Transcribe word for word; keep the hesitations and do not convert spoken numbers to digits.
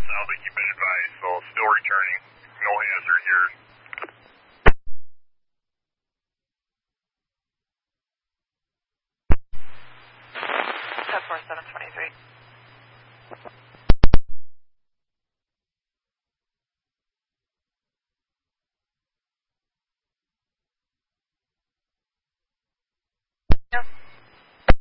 sounds like you've been advised, so still returning. No hazard here. ten four seven twenty-three.